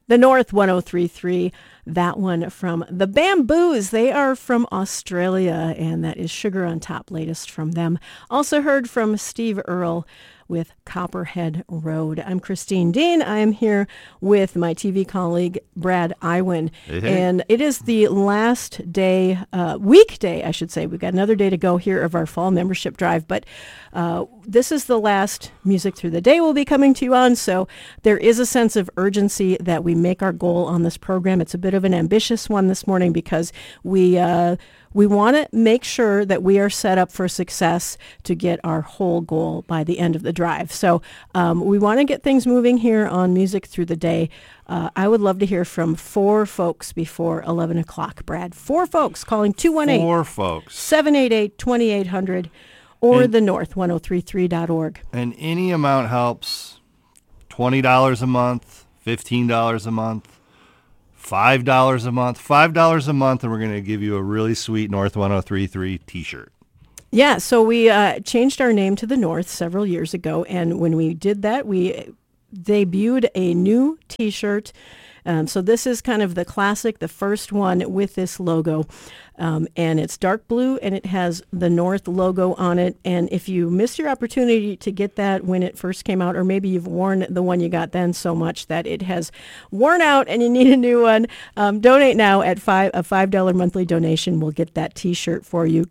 The North 103.3, that one from the Bamboos. They are from Australia, and that is Sugar on Top, latest from them. Also heard from Steve Earle with Copperhead Road. I'm Christine Dean. I am here with my TV colleague, Brad Iwan. Hey. And it is the last day, weekday, I should say. We've got another day to go here of our fall membership drive, but this is the last Music Through the Day we'll be coming to you on, so there is a sense of urgency that we make our goal on this program. It's a bit of an ambitious one this morning because we want to make sure that we are set up for success to get our whole goal by the end of the drive. So we want to get things moving here on Music Through the Day. I would love to hear from 4 folks before 11 o'clock, Brad. 4 folks calling 218 4 folks 788-2800 or the north1033.org. And any amount helps. $20 a month, $15 a month, $5 a month. $5 a month, and we're going to give you a really sweet North 103.3 t-shirt. Yeah, so we changed our name to the North several years ago, and when we did that, we debuted a new t-shirt. So this is kind of the classic, the first one with this logo. And it's dark blue, and it has the North logo on it. And if you missed your opportunity to get that when it first came out, or maybe you've worn the one you got then so much that it has worn out and you need a new one, donate now at a $5 monthly donation. We'll get that t-shirt for you.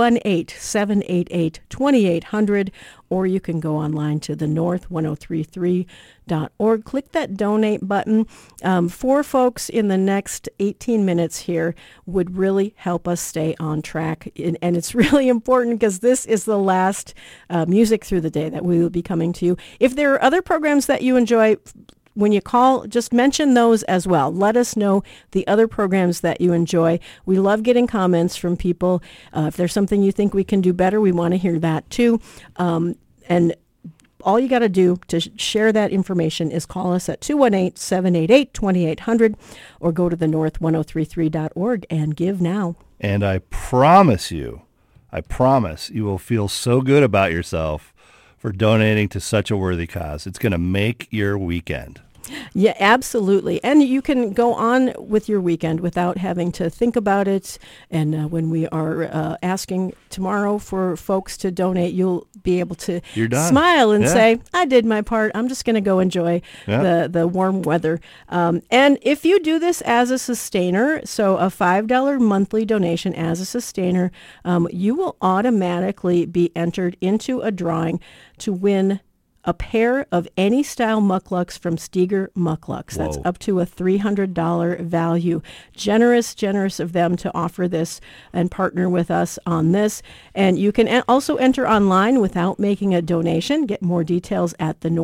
218-788-2800, or you can go online to the north1033.org. Click that donate button. 4 folks in the next 18 minutes here would really help us stay on track. And it's really important because this is the last Music Through the Day that we will be coming to you. If there are other programs that you enjoy, when you call, just mention those as well. Let us know the other programs that you enjoy. We love getting comments from people. If there's something you think we can do better, we want to hear that too. And all you got to do to share that information is call us at 218-788-2800 or go to the north1033.org and give now. And I promise you will feel so good about yourself for donating to such a worthy cause. It's going to make your weekend. Yeah, absolutely. And you can go on with your weekend without having to think about it. And when we are asking tomorrow for folks to donate, you'll be able to smile and say, I did my part. I'm just going to go enjoy the warm weather. And if you do this as a sustainer, so a $5 monthly donation as a sustainer, you will automatically be entered into a drawing to win a pair of any style mucklucks from Steger Mucklucks. That's up to a $300 value. Generous of them to offer this and partner with us on this. And you can also enter online without making a donation. Get more details at the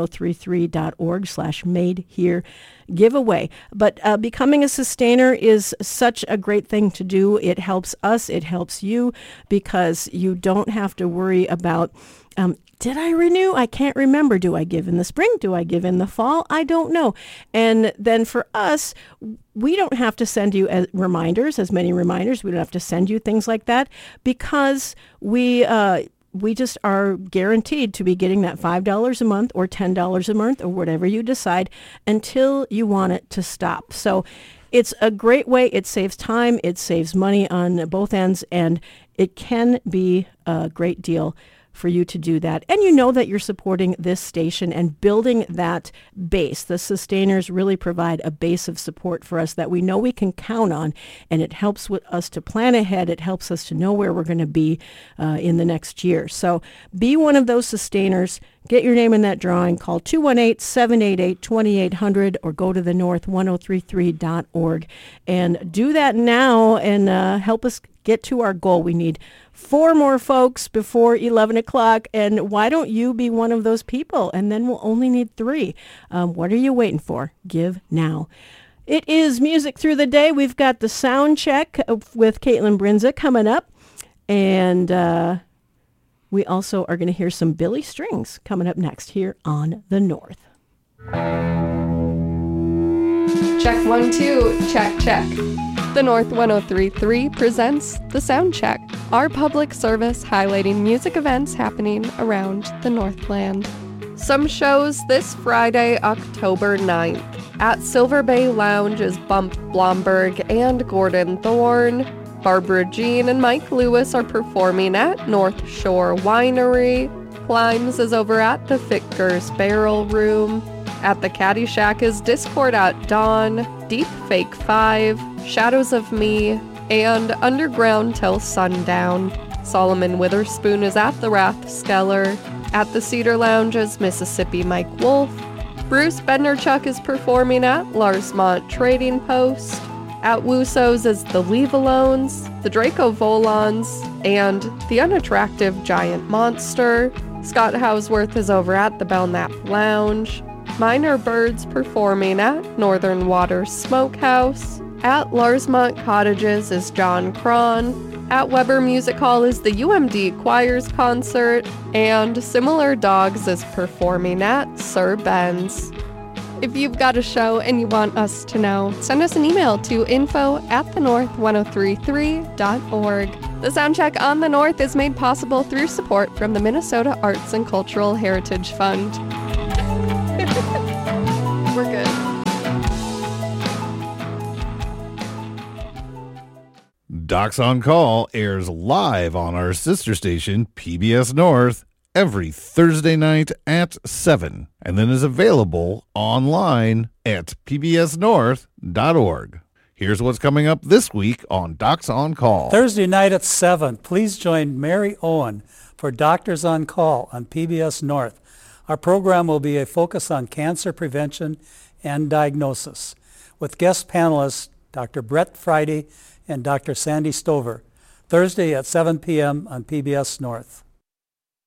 north1033.org/made-here giveaway. But becoming a sustainer is such a great thing to do. It helps us. It helps you because you don't have to worry about did I renew? I can't remember. Do I give in the spring? Do I give in the fall? I don't know. And then for us, we don't have to send you as many reminders. We don't have to send you things like that because we just are guaranteed to be getting that $5 a month or $10 a month or whatever you decide until you want it to stop. So it's a great way. It saves time. It saves money on both ends, and it can be a great deal for you to do that. And you know that you're supporting this station and building that base. The sustainers really provide a base of support for us that we know we can count on, and it helps with us to plan ahead. It helps us to know where we're going to be in the next year. So be one of those sustainers. Get your name in that drawing. Call 218-788-2800 or go to the north1033.org and do that now and help us get to our goal. We need 4 more folks before 11 o'clock, and why don't you be one of those people? And then we'll only need 3. What are you waiting for? Give now. It is Music Through the Day. We've got the sound check with Caitlin Brinza coming up, and we also are going to hear some Billy Strings coming up next here on The North. Check 1, 2, check. The North 103.3 presents The Sound Check, our public service highlighting music events happening around the Northland. Some shows this Friday, October 9th. At Silver Bay Lounge is Bump Blomberg and Gordon Thorne. Barbara Jean and Mike Lewis are performing at North Shore Winery. Climbs is over at the Fickers Barrel Room. At the Caddy Shack is Discord at Dawn, Deep Fake 5, Shadows of Me, and Underground Till Sundown. Solomon Witherspoon is at the Rathskeller. At the Cedar Lounge is Mississippi Mike Wolf. Bruce Benderchuk is performing at Larsemont Trading Post. At Wuso's is the Leave-Alones, the Draco Volons, and the Unattractive Giant Monster. Scott Hausworth is over at the Belknap Lounge. Minor Birds performing at Northern Waters Smokehouse. At Larsemont Cottages is John Cron. At Weber Music Hall is the UMD Choirs concert, and Similar Dogs is performing at Sir Ben's. If you've got a show and you want us to know, send us an email to info@thenorth1033.org. The Soundcheck on the North is made possible through support from the Minnesota Arts and Cultural Heritage Fund. We're good. Docs on Call airs live on our sister station, PBS North, every Thursday night at 7, and then is available online at pbsnorth.org. Here's what's coming up this week on Docs on Call. Thursday night at 7, please join Mary Owen for Doctors on Call on PBS North. Our program will be a focus on cancer prevention and diagnosis, with guest panelists Dr. Brett Friday and Dr. Sandy Stover, Thursday at 7 p.m. on PBS North.